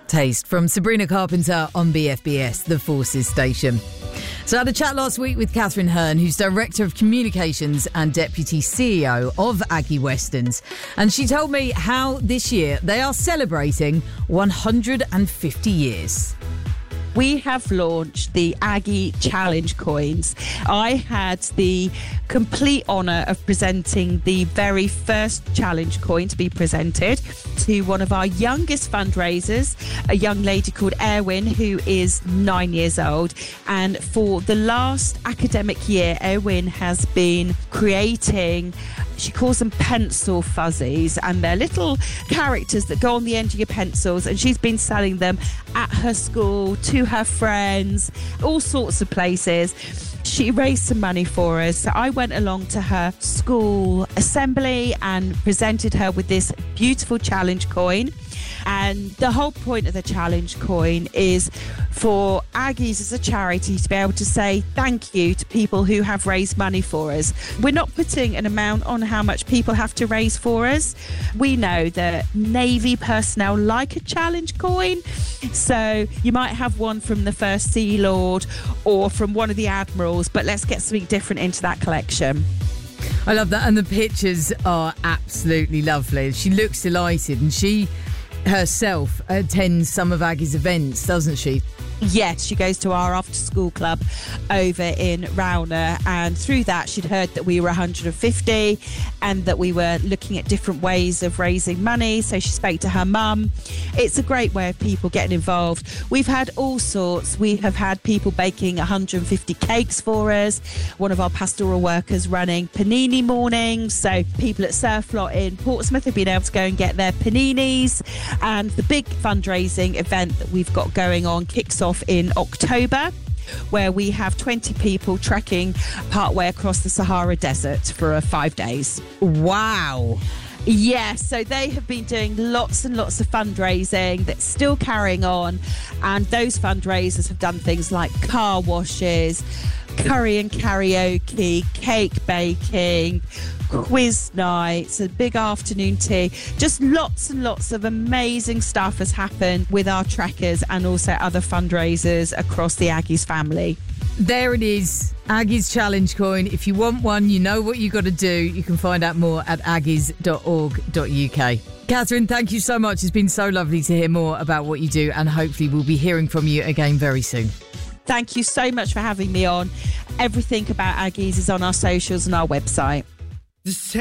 Taste from Sabrina Carpenter on BFBS, the Forces station. So I had a chat last week with Catherine Hearn, who's Director of Communications and Deputy CEO of Aggie Westerns. And she told me how this year they are celebrating 150 years. We have launched the Aggie Challenge coins. I had the complete honour of presenting the very first challenge coin to be presented to one of our youngest fundraisers, a young lady called Erwin, who is 9 years old. And for the last academic year, Erwin has been creating, she calls them pencil fuzzies, and they're little characters that go on the end of your pencils, and she's been selling them at her school, to her friends, all sorts of places. She raised some money for us. So I went along to her school assembly and presented her with this beautiful challenge coin. And the whole point of the challenge coin is for Aggies as a charity to be able to say thank you to people who have raised money for us. We're not putting an amount on how much people have to raise for us. We know that Navy personnel like a challenge coin. So you might have one from the First Sea Lord or from one of the admirals, but let's get something different into that collection. I love that. And the pictures are absolutely lovely. She looks delighted, and she herself attends some of Aggie's events, doesn't she? Yes, she goes to our after school club over in Rowner, and through that she'd heard that we were 150 and that we were looking at different ways of raising money, so she spoke to her mum. It's a great way of people getting involved. We've had all sorts. We have had people baking 150 cakes for us, one of our pastoral workers running panini mornings, so people at Surflot in Portsmouth have been able to go and get their paninis. And the big fundraising event that we've got going on kicks off in October, where we have 20 people trekking partway across the Sahara Desert for 5 days. Wow. Yes, so they have been doing lots and lots of fundraising that's still carrying on, and those fundraisers have done things like car washes, curry and karaoke, cake baking, quiz nights, a big afternoon tea. Just lots and lots of amazing stuff has happened with our trekkers and also other fundraisers across the Aggies family. There it is, Aggie's challenge coin. If you want one, you know what you got to do. You can find out more at aggies.org.uk. Catherine, thank you so much. It's been so lovely to hear more about what you do, and hopefully we'll be hearing from you again very soon. Thank you so much for having me on. Everything about Aggies is on our socials and our website.